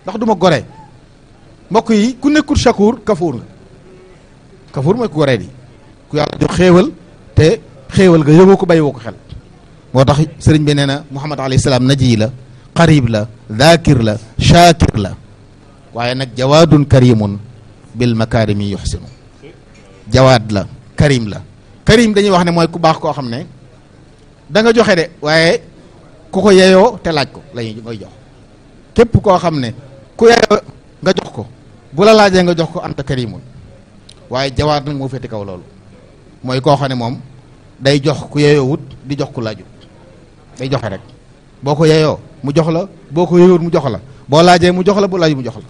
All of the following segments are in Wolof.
ndax du ma gore mbokk yi ku nekkul shakur kafuur nga kafuur mooy ku goree di ku yàlla jox xéewal te xéewal nga yëgoo ko bàyyiwoo ko xel moo tax sëriñ bi nee na Muhammad alayhi salaam naji la qarib la dhaakir la shaakir la waaye nag jawaadun karimun bil makarimi yuxsinu jawaad la karim la karim dañuy wax ne mooy ku baax koo xam ne da nga joxe de waaye ku ko yeyoo te laaj ko lañuy mooy jox képp koo xam ne ku yeyoo nga jox ko bu la laajee nga jox ko anta karimun waaye jawaad nag moo féeti kaw loolu mooy koo xam ne moom day jox ku yeyoo wut di jox ku laajut day joxe rek boo ko yeyoo mu jox la boo ko yeyoo mu jox la boo laajee mu jox la bu laaj mu jox la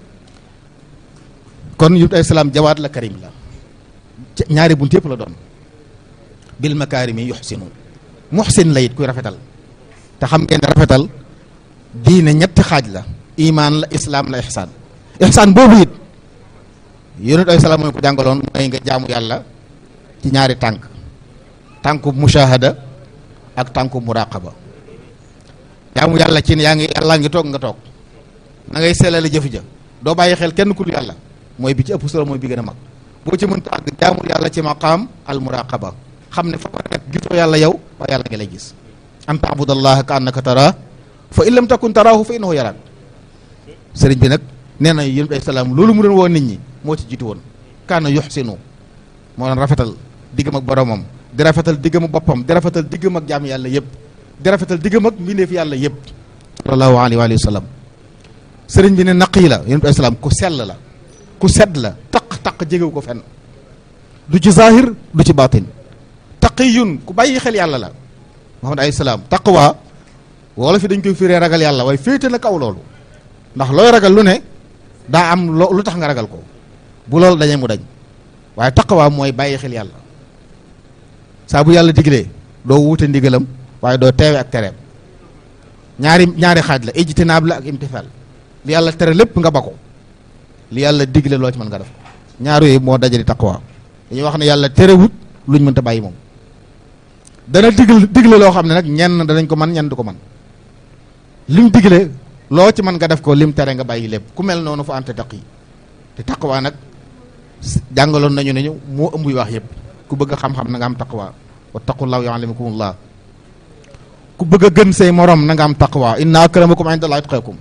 kon yut ay salaam jawaad la karim la ñaari bunt yëpp la doon bil makarimi yuxsinu muxsin la it kuy rafetal te xam ngeen ne rafetal diine ñetti xaaj la imaan la islaam la ihsaan ihsaan boobu it yonent ay salaam mooy ko jàngaloon mooy nga jaamu yàlla ci ñaari tànk tànku mushahada ak tànku muraqaba jaamu yàlla ci ne yàlla ngi toog nga toog na ngay sellale jëf ja doo bàyyi xel kenn ku dul yàlla mooy bi ci ëpp solo mooy bi gën a mag boo ci mënta àgg jaamul yàlla ci maqaam al muraqaba xam ne fa nga nekk gisoo yàlla yow waaye yàlla nga lay gis an taabudallaha ka annaka tara fa in lam takun taraahu fa innahu yaraak sëriñ bi nag nee na yonent ay salaam loolu mu doon woo nit ñi moo ci jiitu woon kaana yuxsinu moo doon rafetal diggam ak boromam di rafetal diggam ak boppam di rafetal diggam ak jaam yàlla yëpp di rafetal diggam ak mbindeef yàlla yëpp sallallahu alayhi wa sallam sëriñ bi ne naqi la yonent ay salaam ku sell la ku sedd la taq jegewu ko fenn du ci zahir du ci batin taqiyun ku bàyyi xel yàlla la Muhammad alayhi salaam taqwa wala fi dañ koy firee ragal yàlla waaye féete na kaw loolu ndax looy ragal lu ne daa am lu tax nga ragal ko bu loolu dañee mu dañ waaye taqwa mooy bàyyi xel yàlla saa bu yàlla diglee doo wuute ndigalam waaye doo teewe ak tereem ñaari xaaj la ijtinaab la ak imtisaal li yàlla tere lépp nga ba ko li yàlla digle loo ci mën nga def ñaar yooyu moo dajale taqwa dañuy wax ne yàlla terewut luñ mënta bàyyi moom dana digle loo xam ne nag ñenn danañ ko man ñenn du ko man lim digle loo ci mën nga def ko lim tere nga bàyyi lépp ku mel noonu fa ante taq yi te taqwa nag jàngaloon nañu ne ñu moo ëmb yu wax yëpp ku bëgg a xam-xam na nga am taqwa wattaqullahu yuallimukumullah ku bëgg a gën say morom na nga am taqwa inna akramakum indallahi atqakum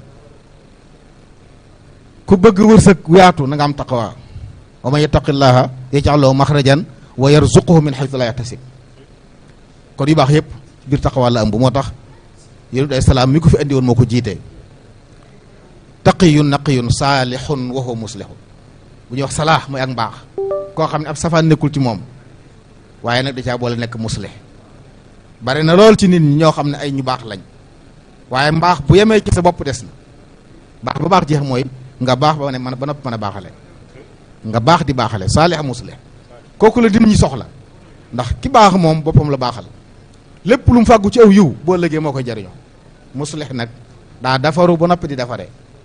ku bëgg wërsëg yaatu na nga am taqwa wa man yattaqillaha yaj'al lahu maxrajan wa yarzuquhu min haythu la yahtasib kon yu baax yëpp biir taqwa la ëmb moo tax yonent ay salaam mi ko fi andi woon moo ko jiitee taqiyun naqiyun saalihun wa huwa muslihun bu ñuy wax salaax mooy ak mbaax koo xam ne ab safaan nekkul ci moom waaye nag da caa boole nekk muslih bari na lool ci nit ñi ñoo xam ne ay ñu baax lañ waaye mbaax bu yemee ci sa bopp des na baax ba baax jeex mooy nga baax ba ne man ba nopp mën a baaxale nga baax di baaxale saalih muslih kooku la nit ñi soxla ndax ki baax moom boppam la baaxal lépp lu mu fàggu ci aw yiw boo lëgee moo koy jariñoo muslih nag daa dafaru ba noppi di defare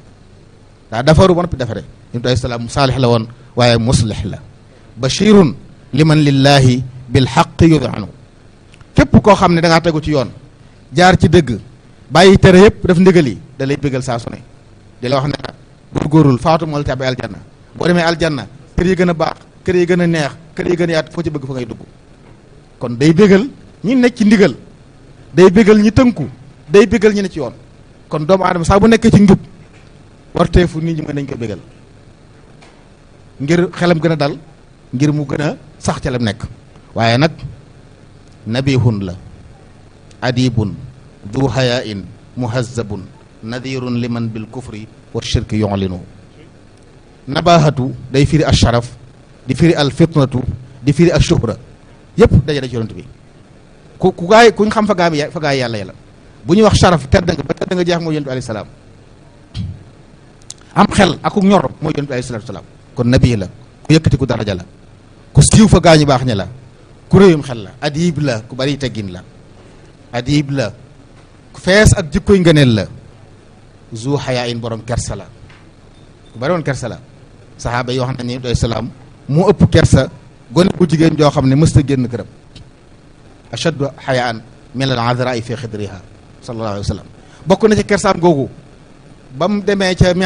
yonent ay salaam saalih la woon waaye muslih la bashirun liman lillahi bil haqqi yud'anu képp koo xam ne da ngaa tegu ci yoon jaar ci dëgg bàyyi tere yëpp daf ndigal yi da lay bégal saa su ne di la wax ne góorgóorul faatu moo la tàbbi aljanna boo demee aljanna kër yi gën a baax kër yi gën a neex kër yi gën a yaat foo ci bëgg fa ngay dugg kon day bégal ñi nekk ci ndigal day bégal ñi tënku day bégal ñi ne ci yoon kon doomu aadama saa bu nekkee ci njub warteefu nit ñi mën nañ ko bégal ngir xelam gën a dal ngir mu gën a sax ca lam nekk waaye nag nabihun la adibun du hayain muhazzabun nadirun liman bil kufri wa shirki yu'linu nabahatu day firi al sharaf di firi al fitnatu di firi al shuhra yépp daje da ci yonent bi kuñ xam fa gaay yàlla bu ñuy wax sharaf tedd nga ba tedd nga jeex mooy yonent bi alayhi salaam am xel ak ñor mooy yonent bi alayhi salaam kon nabi la ku yëkkati ku daraja la ku siiw fa gaañu baax ña la ku réyum xel la adib la ku bari teggin la adib la ku fees ak jikkoy ngëneel la zu xayaa borom kersa la ku bari woon kersa la saxaaba yi wax nañu doy salaam moo ëpp kersa gone bu jigéen joo xam ne mësta génn këram ashaddu xayaan min al azra'i fi xidriha sallallahu alayhi wa sallam bokk na ci kersaam googu ba mu demee ca